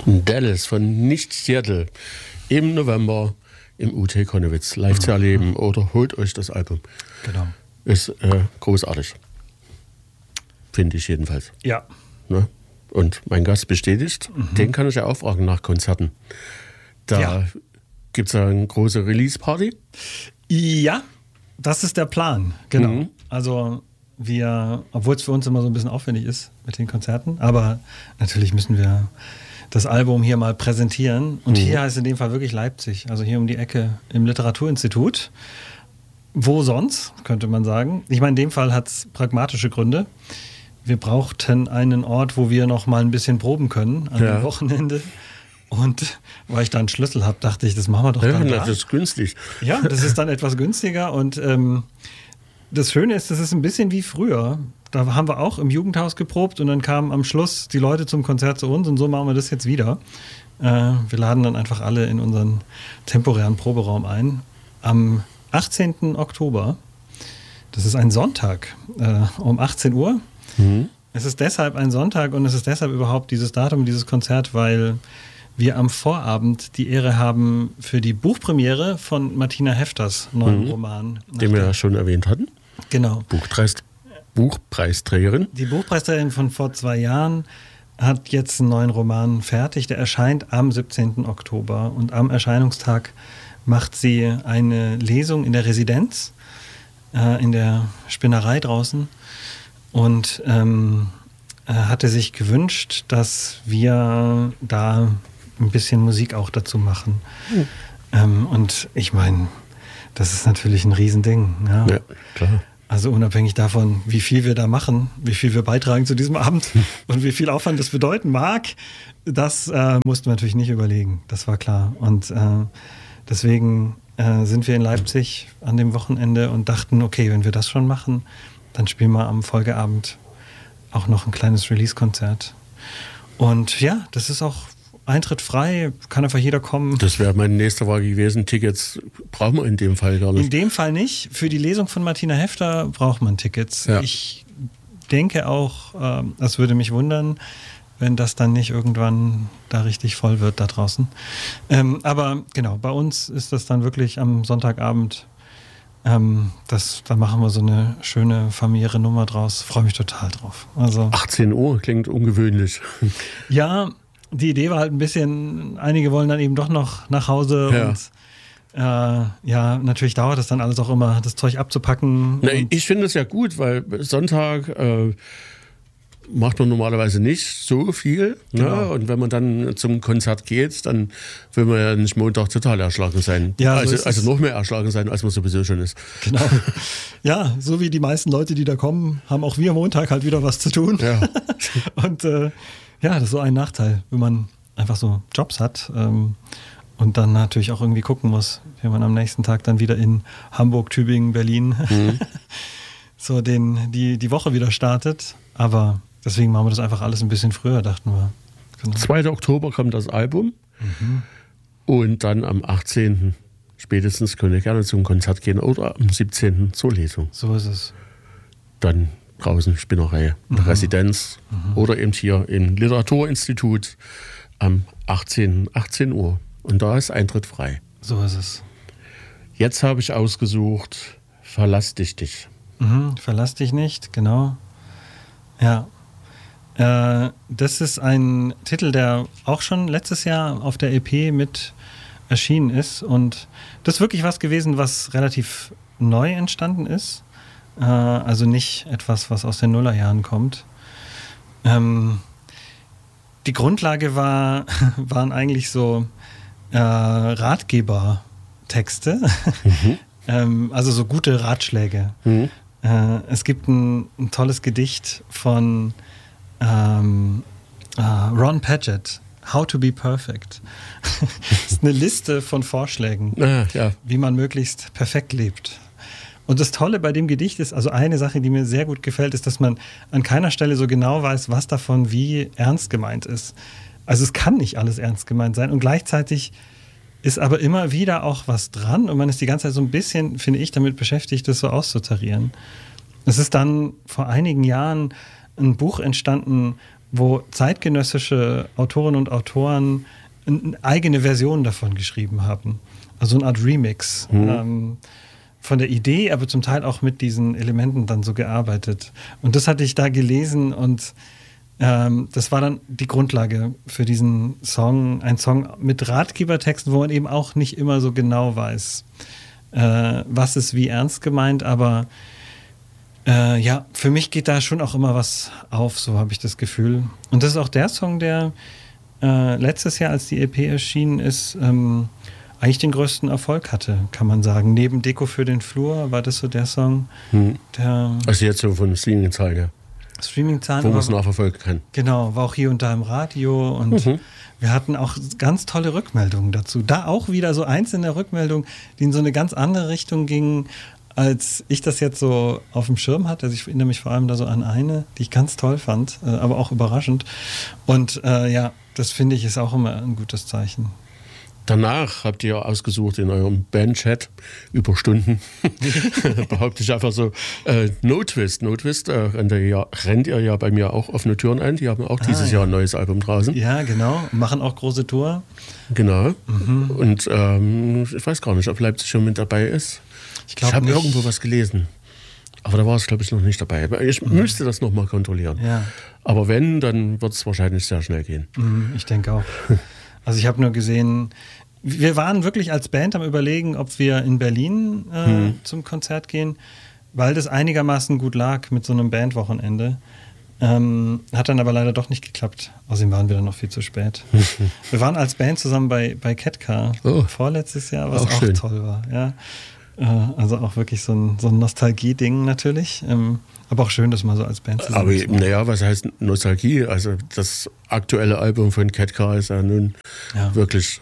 Dallas von Nicht Seattle im November im UT Konnewitz live zu erleben oder holt euch das Album. Genau. Ist großartig. Finde ich jedenfalls. Ja. Ne? Und mein Gast bestätigt, den kann ich ja auch fragen nach Konzerten. Da gibt es ja eine große Release-Party. Ja, das ist der Plan, genau. Also obwohl es für uns immer so ein bisschen aufwendig ist mit den Konzerten, aber natürlich müssen wir das Album hier mal präsentieren. Und hier heißt in dem Fall wirklich Leipzig, also hier um die Ecke im Literaturinstitut. Wo sonst, könnte man sagen. Ich meine, in dem Fall hat es pragmatische Gründe. Wir brauchten einen Ort, wo wir noch mal ein bisschen proben können an dem Wochenende. Und weil ich da einen Schlüssel habe, dachte ich, das machen wir doch dann da. Das ist günstig. Ja, das ist dann etwas günstiger. Und das Schöne ist, das ist ein bisschen wie früher. Da haben wir auch im Jugendhaus geprobt und dann kamen am Schluss die Leute zum Konzert zu uns und so machen wir das jetzt wieder. Wir laden dann einfach alle in unseren temporären Proberaum ein. Am 18. Oktober, das ist ein Sonntag, um 18 Uhr. Es ist deshalb ein Sonntag und es ist deshalb überhaupt dieses Datum, dieses Konzert, weil wir am Vorabend die Ehre haben für die Buchpremiere von Martina Hefters neuen Roman. Den wir ja schon erwähnt hatten. Genau. Buchpreisträgerin. Die Buchpreisträgerin von vor 2 Jahren hat jetzt einen neuen Roman fertig. Der erscheint am 17. Oktober und am Erscheinungstag macht sie eine Lesung in der Residenz, in der Spinnerei draußen und hatte sich gewünscht, dass wir da ein bisschen Musik auch dazu machen. Und ich meine, das ist natürlich ein Riesending. Ja, klar. Also unabhängig davon, wie viel wir da machen, wie viel wir beitragen zu diesem Abend und wie viel Aufwand das bedeuten mag, das mussten wir natürlich nicht überlegen. Das war klar. Und deswegen sind wir in Leipzig an dem Wochenende und dachten, okay, wenn wir das schon machen, dann spielen wir am Folgeabend auch noch ein kleines Release-Konzert. Und ja, das ist auch Eintritt frei, kann einfach jeder kommen. Das wäre meine nächste Frage gewesen. Tickets brauchen wir in dem Fall gar nicht. In dem Fall nicht. Für die Lesung von Martina Hefter braucht man Tickets. Ja. Ich denke auch, das würde mich wundern, wenn das dann nicht irgendwann da richtig voll wird da draußen. Aber genau, bei uns ist das dann wirklich am Sonntagabend. Da machen wir so eine schöne familiäre Nummer draus. Freue mich total drauf. Also 18 Uhr klingt ungewöhnlich. Ja, die Idee war halt ein bisschen, einige wollen dann eben doch noch nach Hause und natürlich dauert das dann alles auch immer, das Zeug abzupacken. Na, ich finde es ja gut, weil Sonntag macht man normalerweise nicht so viel. Genau. Ne? Und wenn man dann zum Konzert geht, dann will man ja nicht Montag total erschlagen sein. Ja, so also noch mehr erschlagen sein, als man sowieso schon ist. Genau. Ja, so wie die meisten Leute, die da kommen, haben auch wir Montag halt wieder was zu tun. Ja. Und das ist so ein Nachteil, wenn man einfach so Jobs hat und dann natürlich auch irgendwie gucken muss, wie man am nächsten Tag dann wieder in Hamburg, Tübingen, Berlin so die Woche wieder startet. Aber deswegen machen wir das einfach alles ein bisschen früher, dachten wir. Genau. 2. Oktober kommt das Album und dann am 18. spätestens könnt ihr gerne zum Konzert gehen oder am 17. zur Lesung. So ist es. Dann draußen Spinnerei, Residenz oder eben hier im Literaturinstitut am 18 Uhr. Und da ist Eintritt frei. So ist es. Jetzt habe ich ausgesucht, Verlass dich nicht. Verlass dich nicht, genau. Ja. Das ist ein Titel, der auch schon letztes Jahr auf der EP mit erschienen ist. Und das ist wirklich was gewesen, was relativ neu entstanden ist. Also nicht etwas, was aus den Nullerjahren kommt. Die Grundlage waren eigentlich so Ratgebertexte, also so gute Ratschläge. Es gibt ein tolles Gedicht von Ron Padgett, How to be Perfect. Das ist eine Liste von Vorschlägen, wie man möglichst perfekt lebt. Und das Tolle bei dem Gedicht ist, also eine Sache, die mir sehr gut gefällt, ist, dass man an keiner Stelle so genau weiß, was davon wie ernst gemeint ist. Also es kann nicht alles ernst gemeint sein und gleichzeitig ist aber immer wieder auch was dran und man ist die ganze Zeit so ein bisschen, finde ich, damit beschäftigt, das so auszutarieren. Es ist dann vor einigen Jahren ein Buch entstanden, wo zeitgenössische Autorinnen und Autoren eine eigene Version davon geschrieben haben. Also eine Art Remix. Von der Idee, aber zum Teil auch mit diesen Elementen dann so gearbeitet. Und das hatte ich da gelesen und das war dann die Grundlage für diesen Song. Ein Song mit Ratgebertexten, wo man eben auch nicht immer so genau weiß, was ist wie ernst gemeint, aber ja, für mich geht da schon auch immer was auf, so habe ich das Gefühl. Und das ist auch der Song, der letztes Jahr, als die EP erschienen ist, eigentlich den größten Erfolg hatte, kann man sagen. Neben Deko für den Flur war das so der Song, der... Also jetzt so von Streaming-Zahlen, ja. Streaming-Zahlen. Wo man es nachverfolgen kann. Genau, war auch hier und da im Radio und wir hatten auch ganz tolle Rückmeldungen dazu. Da auch wieder so einzelne Rückmeldungen, die in so eine ganz andere Richtung gingen, als ich das jetzt so auf dem Schirm hatte. Also ich erinnere mich vor allem da so an eine, die ich ganz toll fand, aber auch überraschend. Und ja, das finde ich ist auch immer ein gutes Zeichen. Danach habt ihr ausgesucht in eurem Bandchat über Stunden, behaupte ich einfach so, No Twist. No Twist rennt ihr ja bei mir auch offene Türen ein. Die haben auch dieses Jahr ein neues Album draußen. Ja, genau. Machen auch große Tour. Genau. Und ich weiß gar nicht, ob Leipzig schon mit dabei ist. Ich habe irgendwo was gelesen. Aber da war es, glaube ich, noch nicht dabei. Aber ich müsste das nochmal kontrollieren. Ja. Aber wenn, dann wird es wahrscheinlich sehr schnell gehen. Ich denke auch. Also ich habe nur gesehen, wir waren wirklich als Band am Überlegen, ob wir in Berlin zum Konzert gehen, weil das einigermaßen gut lag mit so einem Bandwochenende. Hat dann aber leider doch nicht geklappt. Außerdem waren wir dann noch viel zu spät. Wir waren als Band zusammen bei Ketka vorletztes Jahr, was auch toll war. Ja. Also auch wirklich so ein Nostalgie-Ding natürlich. Aber auch schön, dass man so als Band zusammen ist. Aber naja, was heißt Nostalgie? Also das aktuelle Album von Ketka ist ja nun wirklich,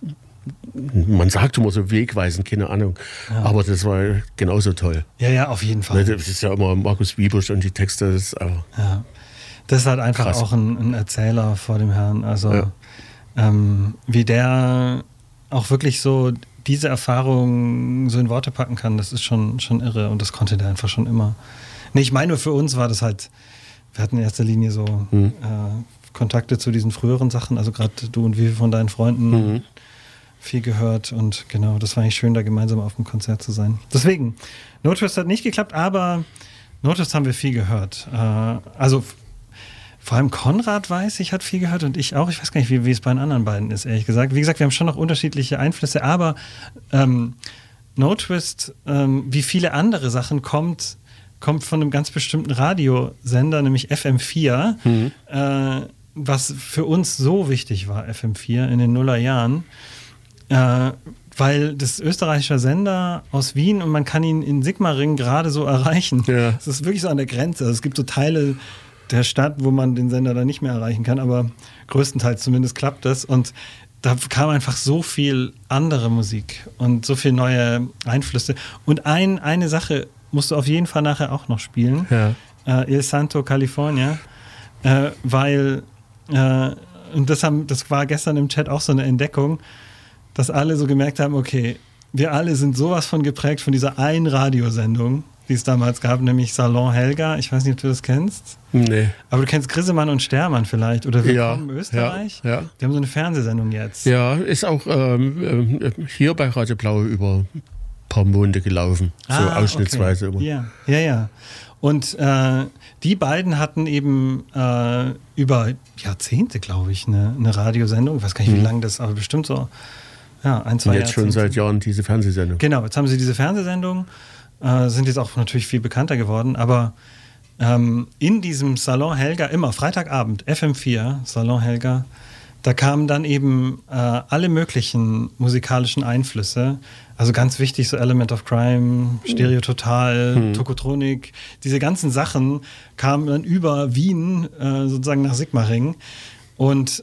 man sagt immer so wegweisend, keine Ahnung. Ja. Aber das war genauso toll. Ja, auf jeden Fall. Das ist ja immer Markus Wiebusch und die Texte. Das ist einfach das ist halt einfach krass. Auch ein Erzähler vor dem Herrn. Also wie der auch wirklich so diese Erfahrung so in Worte packen kann, das ist schon irre. Und das konnte der einfach schon immer. Nee, ich meine, für uns war das halt, wir hatten in erster Linie so Kontakte zu diesen früheren Sachen, also gerade du und wie von deinen Freunden viel gehört und genau, das war eigentlich schön, da gemeinsam auf dem Konzert zu sein. Deswegen, No Twist hat nicht geklappt, aber No Twist haben wir viel gehört. Also vor allem Konrad weiß ich, hat viel gehört und ich auch. Ich weiß gar nicht, wie es bei den anderen beiden ist, ehrlich gesagt. Wie gesagt, wir haben schon noch unterschiedliche Einflüsse, aber No Twist, wie viele andere Sachen, kommt von einem ganz bestimmten Radiosender, nämlich FM4, was für uns so wichtig war, FM4 in den Nullerjahren, weil das österreichischer Sender aus Wien und man kann ihn in Sigmaringen gerade so erreichen. Ja. Das ist wirklich so an der Grenze. Also es gibt so Teile der Stadt, wo man den Sender dann nicht mehr erreichen kann, aber größtenteils zumindest klappt das und da kam einfach so viel andere Musik und so viel neue Einflüsse und eine Sache musst du auf jeden Fall nachher auch noch spielen. Ja. El Santo California, weil und das war gestern im Chat auch so eine Entdeckung, dass alle so gemerkt haben, okay, wir alle sind sowas von geprägt von dieser einen Radiosendung, die es damals gab, nämlich Salon Helga. Ich weiß nicht, ob du das kennst. Nee. Aber du kennst Grissemann und Stermann vielleicht oder Willkommen in Österreich. Ja. Die haben so eine Fernsehsendung jetzt. Ja, ist auch hier bei Radio Blau über ein paar Monate gelaufen. So ausschnittsweise okay. Immer. Ja. Und die beiden hatten eben über Jahrzehnte, glaube ich, eine Radiosendung. Ich weiß gar nicht, wie lange das, aber bestimmt so 1, 2 Jahre. Und jetzt schon seit Jahren diese Fernsehsendung. Genau, jetzt haben sie diese Fernsehsendung, sind jetzt auch natürlich viel bekannter geworden, aber in diesem Salon Helga, immer Freitagabend, FM4, Salon Helga, da kamen dann eben alle möglichen musikalischen Einflüsse. Also ganz wichtig, so Element of Crime, Stereo Total, Tokotronik, diese ganzen Sachen kamen dann über Wien sozusagen nach Sigmaringen. Und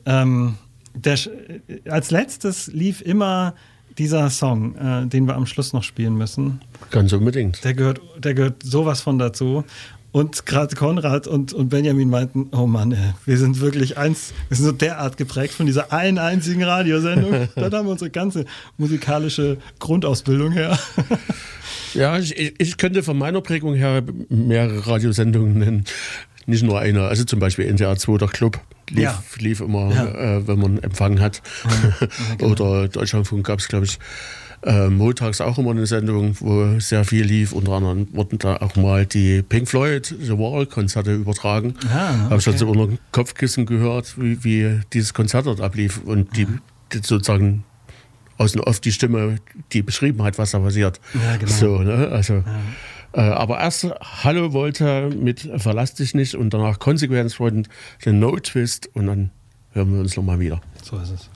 als letztes lief immer dieser Song, den wir am Schluss noch spielen müssen. Ganz unbedingt. Der gehört sowas von dazu. Und gerade Konrad und Benjamin meinten, oh Mann, wir sind so derart geprägt von dieser einen einzigen Radiosendung. Dann haben wir unsere ganze musikalische Grundausbildung her. Ja, ich könnte von meiner Prägung her mehrere Radiosendungen nennen. nicht nur eine. Also zum Beispiel NDR 2, der Club, lief immer, wenn man Empfang hat. Ja, genau. Oder Deutschlandfunk gab es, glaube ich, montags auch immer eine Sendung, wo sehr viel lief. Unter anderem wurden da auch mal die Pink Floyd, The Wall-Konzerte übertragen. Habe ich also unter dem Kopfkissen gehört, wie dieses Konzert dort ablief. Und die sozusagen außen oft die Stimme, die beschrieben hat, was da passiert. Ja, genau. So, ne? Also, aber erst Hallo Volta mit Verlass dich nicht und danach Consequence von den No Twist und dann hören wir uns nochmal wieder. So ist es.